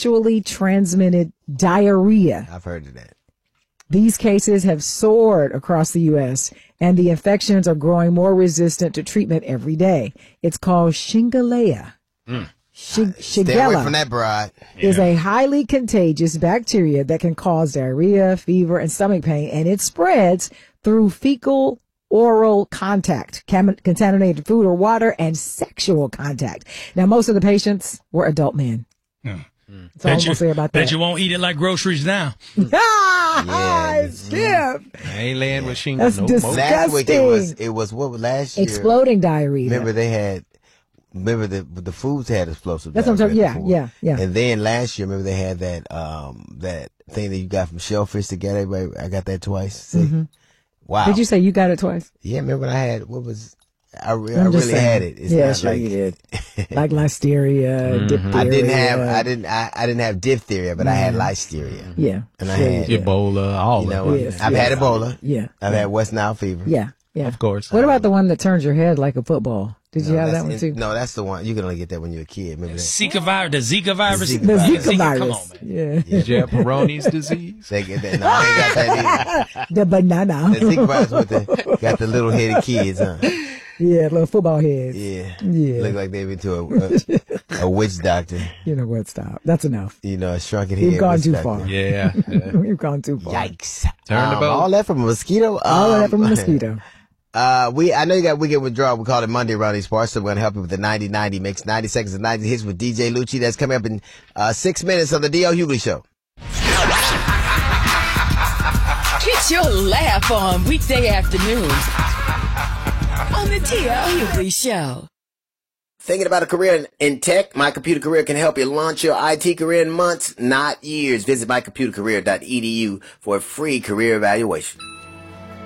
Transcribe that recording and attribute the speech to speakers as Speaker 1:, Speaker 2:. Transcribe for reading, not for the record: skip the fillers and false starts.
Speaker 1: sexually transmitted diarrhea.
Speaker 2: I've heard of that.
Speaker 1: These cases have soared across the U.S., and the infections are growing more resistant to treatment every day. It's called Shigella.
Speaker 2: Stay away
Speaker 1: Shigella
Speaker 2: from that broad.
Speaker 1: is a highly contagious bacteria that can cause diarrhea, fever, and stomach pain, and it spreads through fecal oral contact, contaminated food or water, and sexual contact. Now, most of the patients were adult men. That's all I'm going to say about that.
Speaker 3: Bet you won't eat it like groceries now.
Speaker 1: Skip.
Speaker 4: I ain't laying with shingles.
Speaker 1: That's
Speaker 4: No
Speaker 1: disgusting.
Speaker 2: Last week it was what was last year?
Speaker 1: Exploding diarrhea.
Speaker 2: Remember the foods had explosive.
Speaker 1: That's what I'm
Speaker 2: diarrhea
Speaker 1: talking.
Speaker 2: before.
Speaker 1: Yeah.
Speaker 2: And then last year, remember they had that thing that you got from shellfish together. Everybody, I got that twice. See? Wow.
Speaker 1: Did you say you got it twice?
Speaker 2: Yeah, remember when I had I really had it. It's not
Speaker 1: sure
Speaker 2: like,
Speaker 1: you did. Like listeria, diphtheria.
Speaker 2: I didn't have diphtheria, but I had listeria.
Speaker 1: Yeah.
Speaker 2: And I had
Speaker 4: Ebola, all of it.
Speaker 1: Yes,
Speaker 2: I've had Ebola.
Speaker 1: Yeah.
Speaker 2: I've had West Nile fever.
Speaker 1: Yeah.
Speaker 4: Of course.
Speaker 1: What about the one that turns your head like a football? Did you have that one too?
Speaker 2: No, that's the one. You can only get that when you're a kid. Remember that?
Speaker 3: Zika virus, the Zika virus.
Speaker 2: The
Speaker 1: The Zika
Speaker 3: Come
Speaker 1: virus.
Speaker 3: on, man.
Speaker 1: Yeah.
Speaker 4: Did you have Peyronie's disease?
Speaker 2: They get that. No, I ain't got that either.
Speaker 1: The banana.
Speaker 2: The Zika virus got the little headed kids, huh?
Speaker 1: Yeah, little football heads.
Speaker 2: Yeah.
Speaker 1: Yeah.
Speaker 2: Look like they've been to a witch doctor.
Speaker 1: You know what? Stop. That's enough.
Speaker 2: You know, a shrunken head.
Speaker 1: We've gone
Speaker 2: witch
Speaker 1: too
Speaker 2: doctor.
Speaker 1: far.
Speaker 4: Yeah.
Speaker 1: We've gone too far.
Speaker 2: Yikes.
Speaker 4: Turn the boat.
Speaker 2: All that from a mosquito?
Speaker 1: All of that from a mosquito.
Speaker 2: I know you got Weekend Withdrawal. We call it Monday around these parts, so we're going to help you with the 90-90 mix. 90 seconds of 90 hits with DJ Lucci. That's coming up in 6 minutes on the D.L. Hughley Show.
Speaker 5: Get your laugh on weekday afternoons on the D.L. Hughley Show.
Speaker 2: Thinking about a career in tech? My Computer Career can help you launch your IT career in months, not years. Visit mycomputercareer.edu for a free career evaluation.